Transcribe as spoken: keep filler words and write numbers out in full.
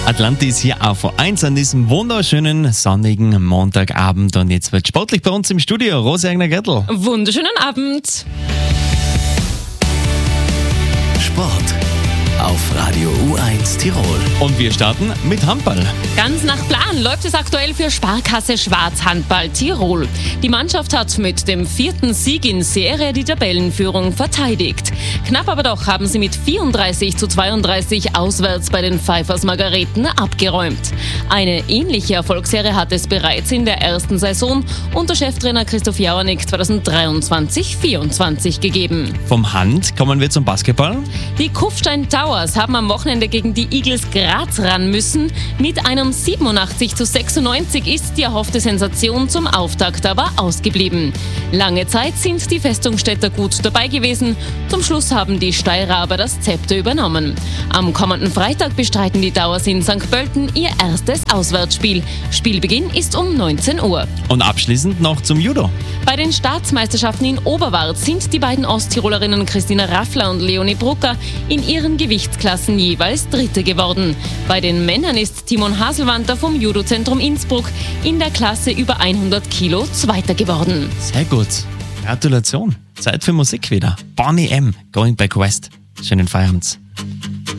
Atlantis hier auf V eins an diesem wunderschönen sonnigen Montagabend. Und jetzt wird sportlich bei uns im Studio. Rose Egner-Gertl. Wunderschönen Abend. Sport auf Radio U eins Tirol. Und wir starten mit Handball. Ganz nach Plan läuft es aktuell für Sparkasse Schwarz Handball Tirol. Die Mannschaft hat mit dem vierten Sieg in Serie die Tabellenführung verteidigt. Knapp aber doch haben sie mit vierunddreißig zu zweiunddreißig auswärts bei den Pfeifers Margareten abgeräumt. Eine ähnliche Erfolgsserie hat es bereits in der ersten Saison unter Cheftrainer Christoph Jauernick zweitausenddreiundzwanzig vierundzwanzig gegeben. Vom Hand kommen wir zum Basketball. Die Kufstein Towers haben am Wochenende gegen die Eagles Graz ran müssen. Mit einem siebenundachtzig zu sechsundneunzig ist die erhoffte Sensation zum Auftakt aber ausgeblieben. Lange Zeit sind die Festungsstädter gut dabei gewesen. Zum Schluss haben die Steirer aber das Zepter übernommen. Am kommenden Freitag bestreiten die Towers in Sankt Pölten ihr erstes Auswärtsspiel. Spielbeginn ist um neunzehn Uhr. Und abschließend noch zum Judo. Bei den Staatsmeisterschaften in Oberwart sind die beiden Osttirolerinnen Christina Raffler und Leonie Brucker in ihren Gewichtsklassen jeweils Dritte geworden. Bei den Männern ist Timon Haselwanter vom Judozentrum Innsbruck in der Klasse über hundert Kilo Zweiter geworden. Sehr gut. Gratulation. Zeit für Musik wieder. Bonnie M. Going Back West. Schönen Feierabend.